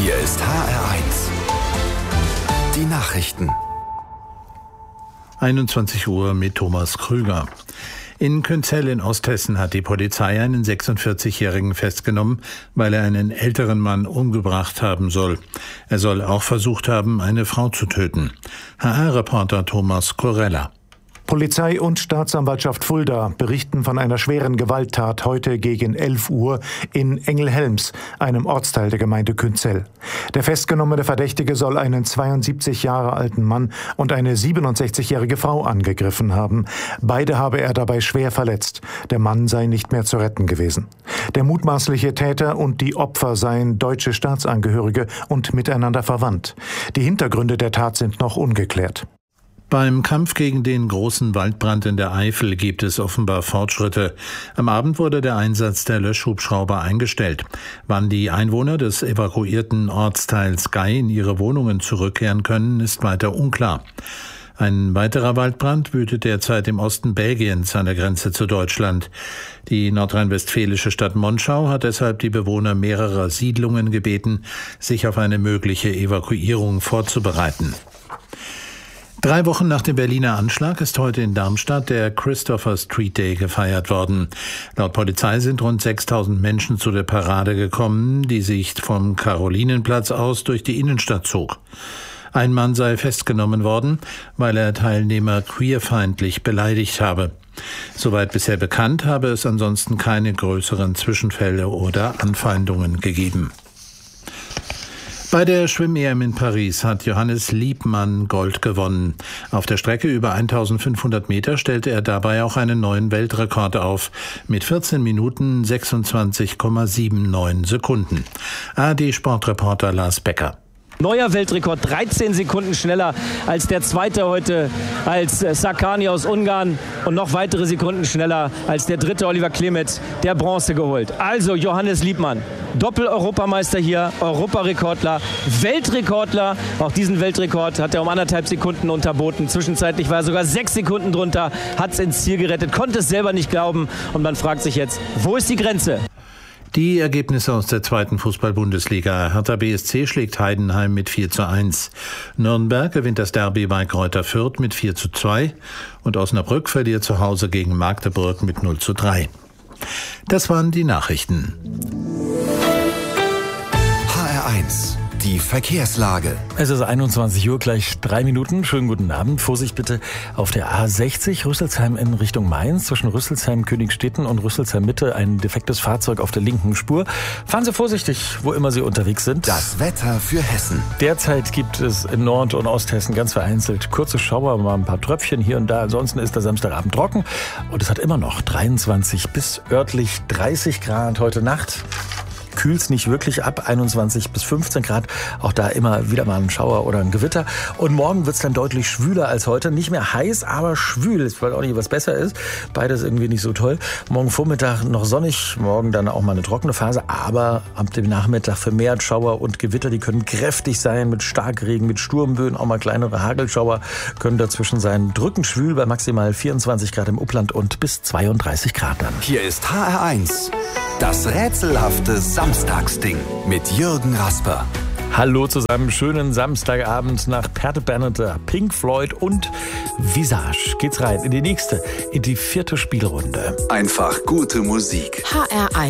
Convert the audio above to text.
Hier ist HR1. Die Nachrichten. 21 Uhr mit Thomas Krüger. In Künzell in Osthessen hat die Polizei einen 46-Jährigen festgenommen, weil er einen älteren Mann umgebracht haben soll. Er soll auch versucht haben, eine Frau zu töten. HR-Reporter Thomas Korella. Polizei und Staatsanwaltschaft Fulda berichten von einer schweren Gewalttat heute gegen 11 Uhr in Engelhelms, einem Ortsteil der Gemeinde Künzell. Der festgenommene Verdächtige soll einen 72 Jahre alten Mann und eine 67-jährige Frau angegriffen haben. Beide habe er dabei schwer verletzt. Der Mann sei nicht mehr zu retten gewesen. Der mutmaßliche Täter und die Opfer seien deutsche Staatsangehörige und miteinander verwandt. Die Hintergründe der Tat sind noch ungeklärt. Beim Kampf gegen den großen Waldbrand in der Eifel gibt es offenbar Fortschritte. Am Abend wurde der Einsatz der Löschhubschrauber eingestellt. Wann die Einwohner des evakuierten Ortsteils Gei in ihre Wohnungen zurückkehren können, ist weiter unklar. Ein weiterer Waldbrand wütet derzeit im Osten Belgiens an der Grenze zu Deutschland. Die nordrhein-westfälische Stadt Monschau hat deshalb die Bewohner mehrerer Siedlungen gebeten, sich auf eine mögliche Evakuierung vorzubereiten. 3 Wochen nach dem Berliner Anschlag ist heute in Darmstadt der Christopher Street Day gefeiert worden. Laut Polizei sind rund 6.000 Menschen zu der Parade gekommen, die sich vom Karolinenplatz aus durch die Innenstadt zog. Ein Mann sei festgenommen worden, weil er Teilnehmer queerfeindlich beleidigt habe. Soweit bisher bekannt, habe es ansonsten keine größeren Zwischenfälle oder Anfeindungen gegeben. Bei der Schwimm-EM in Paris hat Johannes Liebmann Gold gewonnen. Auf der Strecke über 1500 Meter stellte er dabei auch einen neuen Weltrekord auf, mit 14 Minuten 26,79 Sekunden. ARD-Sportreporter Lars Becker. Neuer Weltrekord, 13 Sekunden schneller als der Zweite heute, als Sakani aus Ungarn, und noch weitere Sekunden schneller als der Dritte, Oliver Klemetz, der Bronze geholt. Also Johannes Liebmann, Doppel-Europameister hier, Europarekordler, Weltrekordler. Auch diesen Weltrekord hat er um 1,5 Sekunden unterboten. Zwischenzeitlich war er sogar 6 Sekunden drunter, hat es ins Ziel gerettet, konnte es selber nicht glauben. Und man fragt sich jetzt, wo ist die Grenze? Die Ergebnisse aus der 2. Fußball-Bundesliga. Hertha BSC schlägt Heidenheim mit 4:1. Nürnberg gewinnt das Derby bei Greuther Fürth mit 4:2 und Osnabrück verliert zu Hause gegen Magdeburg mit 0:3. Das waren die Nachrichten. HR1. Die Verkehrslage. Es ist 21 Uhr, gleich 3 Minuten. Schönen guten Abend. Vorsicht bitte auf der A60 Rüsselsheim in Richtung Mainz. Zwischen Rüsselsheim Königstetten und Rüsselsheim Mitte ein defektes Fahrzeug auf der linken Spur. Fahren Sie vorsichtig, wo immer Sie unterwegs sind. Das Wetter für Hessen. Derzeit gibt es in Nord- und Osthessen ganz vereinzelt kurze Schauer, mal ein paar Tröpfchen hier und da. Ansonsten ist der Samstagabend trocken und es hat immer noch 23 bis örtlich 30 Grad heute Nacht. Kühlt's nicht wirklich ab, 21 bis 15 Grad. Auch da immer wieder mal ein Schauer oder ein Gewitter. Und morgen wird's dann deutlich schwüler als heute. Nicht mehr heiß, aber schwül. Ich weiß auch nicht, was besser ist. Beides irgendwie nicht so toll. Morgen Vormittag noch sonnig. Morgen dann auch mal eine trockene Phase. Aber ab dem Nachmittag vermehrt Schauer und Gewitter. Die können kräftig sein mit Starkregen, mit Sturmböen. Auch mal kleinere Hagelschauer können dazwischen sein. Drückend schwül bei maximal 24 Grad im Upland und bis 32 Grad dann. Hier ist HR1. Das rätselhafte Samstagsding mit Jürgen Rasper. Hallo zusammen, schönen Samstagabend nach Perte Berneter, Pink Floyd und Visage. Geht's rein in die nächste, in die 4. Spielrunde. Einfach gute Musik. HR1.